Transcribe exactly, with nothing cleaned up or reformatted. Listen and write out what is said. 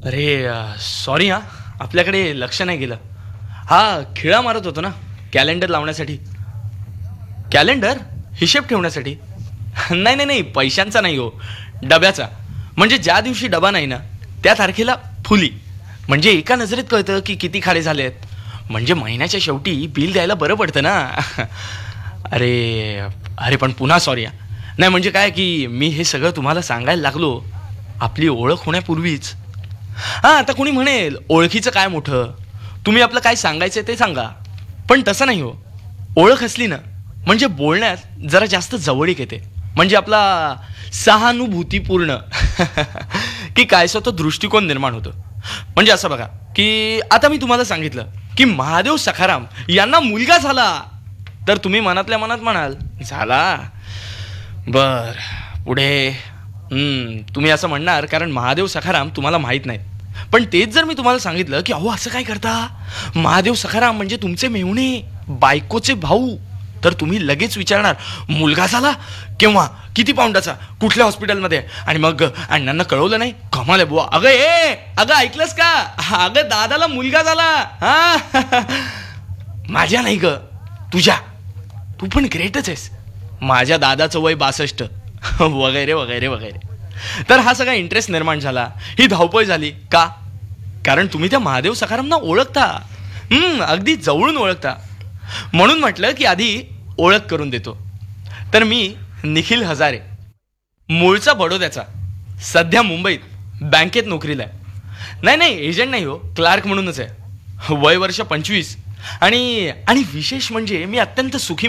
अरे सॉरी हां, आपल्याकडे लक्ष नाही गेलं. हा खिळा मारत होतो ना कॅलेंडर लावण्यासाठी. कॅलेंडर हिशेब ठेवण्यासाठी. नाही नाही नाही पैशांचा नाही हो, डब्याचा. म्हणजे ज्या दिवशी डबा नाही ना त्या तारखेला फुली. म्हणजे एका नजरेत कळतं की किती खाडे झाले आहेत. म्हणजे महिन्याच्या शेवटी बिल द्यायला बरं पडतं ना. अरे अरे पण पुन्हा सॉरी हा. नाही म्हणजे काय की मी हे सगळं तुम्हाला सांगायला लागलो आपली ओळख होण्यापूर्वीच. हां आता कोणी म्हणेल ओळखीचं काय मोठं, तुम्ही आपलं काय सांगायचं ते सांगा. पण तसं नाही हो. ओळख असली ना म्हणजे बोलण्यात जरा जास्त जवळीक येते. म्हणजे आपला सहानुभूतीपूर्ण की कायसा तो दृष्टिकोन निर्माण होतो. म्हणजे असं बघा की आता मी तुम्हाला सांगितलं की महादेव सखाराम यांना मुलगा झाला, तर तुम्ही मनातल्या मनात म्हणाल झाला बर पुढे. हम्म तुम्ही असं म्हणणार कारण महादेव सखाराम तुम्हाला माहीत नाही. पण तेच जर मी तुम्हाला सांगितलं की अहो असं काय करता, महादेव सखाराम म्हणजे तुमचे मेहुणे, बायकोचे भाऊ, तर तुम्ही लगेच विचारणार मुलगा झाला केव्हा, किती पाऊंडाचा, कुठल्या हॉस्पिटलमध्ये. आणि मग अण्णांना कळवलं नाही, कमाल आहे बुवा. अगं ए अगं ऐकलंस का, अगं दादाला मुलगा झाला. हा माझ्या नाही ग तुझ्या, तू पण ग्रेटच आहेस. माझ्या दादाचं वय बासष्ट वगैरे वगैरे वगैरे. तर हा सगळा इंटरेस्ट निर्माण झाला, ही धावपळ झाली का, कारण तुम्ही त्या महादेव सखारामना ओळखता. हम्म अगदी जवळून ओळखता. म्हणून म्हटलं की आधी ओळख करून देतो. तर मी निखिल हजारे, मूळचा बडोद्याचा, सध्या मुंबईत बँकेत नोकरीला आहे. नाही नाही एजंट नाही हो, क्लार्क म्हणूनच आहे. वय वर्ष पंचवीस. आणि आणि विशेष म्हणजे मी अत्यंत सुखी